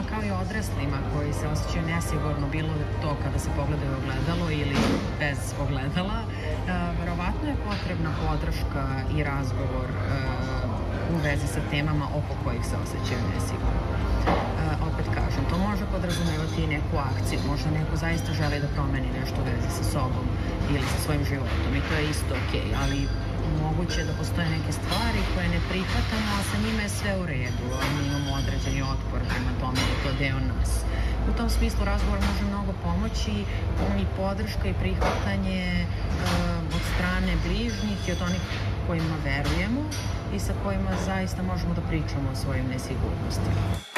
kao i odraslima koji se osjećaju nesigurno, bilo to kada se pogledaju u ogledalo ili bez ogledala, verovatno je potrebna podrška i razgovor u vezi sa temama oko kojih se osjećaju nesigurno. Opet kažem, to može podrazumevati i neku akciju, možda neko zaista želi da promeni nešto u vezi sa sobom ili sa svojim životom i to je isto okej, ali moguće je da postoje neke stvari koje ne prihvatamo, a sa njima je sve u redu, a mi imamo određeni otpor prema tome da je to deo nas. U tom smislu razgovor može mnogo pomoći i podrška i prihvatanje od strane bližnjih i od onih kojima verujemo i sa kojima zaista možemo da pričamo o svojim nesigurnostima.